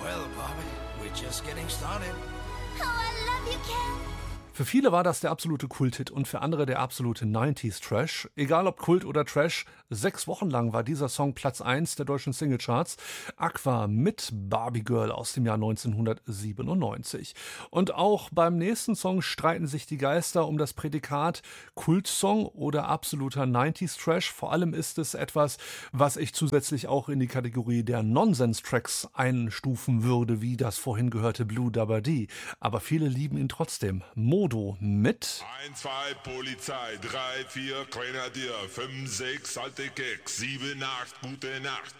Well, Bobby, we're just getting started. Oh, I love you, Ken. Für viele war das der absolute Kulthit und für andere der absolute 90s-Trash. Egal ob Kult oder Trash, 6 Wochen lang war dieser Song Platz 1 der deutschen Singlecharts. Aqua mit Barbie Girl aus dem Jahr 1997. Und auch beim nächsten Song streiten sich die Geister um das Prädikat Kultsong oder absoluter 90s-Trash. Vor allem ist es etwas, was ich zusätzlich auch in die Kategorie der Nonsense-Tracks einstufen würde, wie das vorhin gehörte Blue Dabba Dee. Aber viele lieben ihn trotzdem. Modo mit 1, 2 Polizei, 3, 4 Grenadier, 5, 6 alte Keks, 7, 8 gute Nacht.